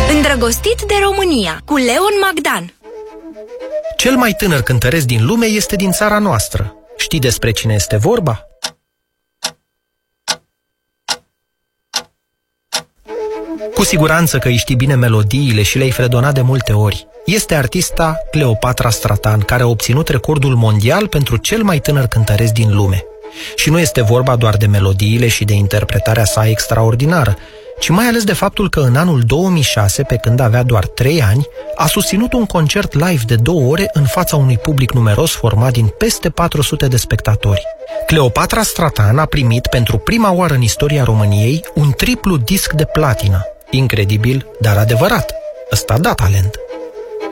Îndrăgostit de România, cu Leon Magdan. Cel mai tânăr cântăresc din lume este din țara noastră. Știi despre cine este vorba? Cu siguranță că îi știi bine melodiile și le-ai fredonat de multe ori. Este artista Cleopatra Stratan, care a obținut recordul mondial pentru cel mai tânăr cântăresc din lume. Și nu este vorba doar de melodiile și de interpretarea sa extraordinară, ci mai ales de faptul că în anul 2006, pe când avea doar 3 ani, a susținut un concert live de 2 ore în fața unui public numeros format din peste 400 de spectatori. Cleopatra Stratan a primit pentru prima oară în istoria României un triplu disc de platină. Incredibil, dar adevărat. Ăsta da talent.